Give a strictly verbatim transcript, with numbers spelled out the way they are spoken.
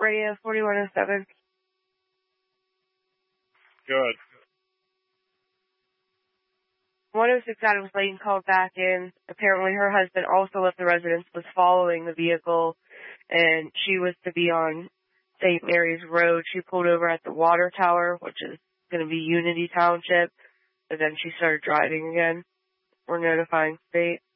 Radio forty-one oh seven. Good. one oh six Adams Lane called back in. Apparently her husband also left the residence, was following the vehicle, and she was to be on Saint Mary's Road. She pulled over at the water tower, which is going to be Unity Township, but then she started driving again. We're notifying state.